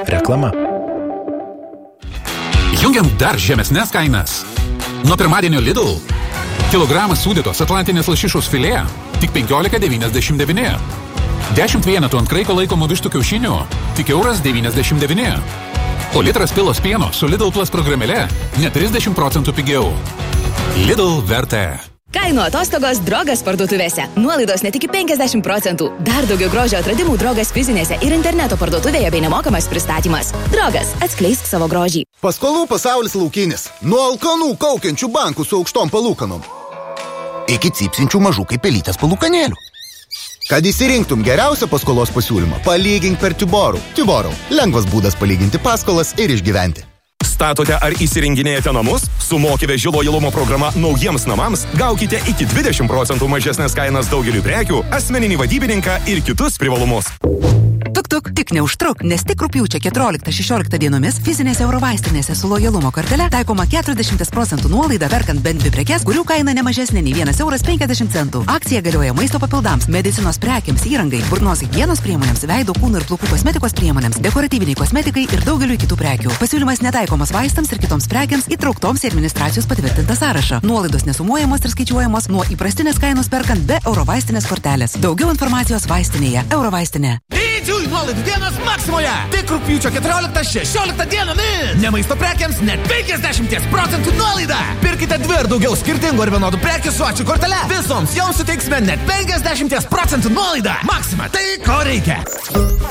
Reklama. Jungiam dar žemesnės kainas. Nuo pirmadienio Lidl. Kilogramas sūdytos atlantinės lašišos filė tik 15,99. 10 vienetų ant kraiko laikomų vištų kiaušinių tik €1,99. O litras pilos pieno su Lidl Plus programėle net 30% pigiau. Lidl vertė. Kainų atostogos Drogas parduotuvėse. Nuolaidos net iki 50%. Dar daugiau grožio atradimų Drogas fizinėse ir interneto parduotuvėje bei nemokamas pristatymas. Drogas, atskleisk savo grožį. Paskolų pasaulis laukinis. Nuo alkanų kaukiančių bankų su aukštom palūkanom iki cypsinčių mažų kaip pelytės palūkanėlių. Kad įsirinktum geriausią paskolos pasiūlymą, palygink per Tiborų. Tiborų. Lengvas būdas palyginti paskolas ir išgyventi. Statote ar įsirenginėjate namus? Su Mokyveži lojalumo programa naujiems namams gaukite iki 20% mažesnės kainas daugeliu prekių, asmeninį vadybininką ir kitus privalumus. Tuk, tik neužtruk, nes tik rugpjūčio 14-16 dienomis fizinėse Eurovaistinėse su lojalumo kortele taikoma 40% nuolaida perkant bent 2 prekes, kurių kaina nemažesnė nei €1,50. Akcija galioja maisto papildams, medicinos prekiams, įrangai, burnos higienos priemonėms, veido, kūno ir plaukų kosmetikos priemonėms, dekoratyviniai kosmetikai ir daugeliu kitų prekių. Pasiūlymas netaikomas vaistams ir kitoms prekiams įtrauktoms į administracijos patvirtintą sąrašą. Nuolaidos nesumuojamos ir skaičiuojamos nuo įprastinės kainos perkant be Eurovaistinės kortelės. Daugiau informacijos vaistinėje. Eurovaistinė. Didžiųjų nuolaidų dienos Maksimoje. Tik rugpjūčio 14-16 dienomis. Ne maisto prekiams net 50% nuolaida. Pirkite 2 ar daugiau skirtingų ar vienodų prekių su ačiū kortele. Visoms joms suteiksime net 50% nuolaidą. Maksima, tai ko reikia.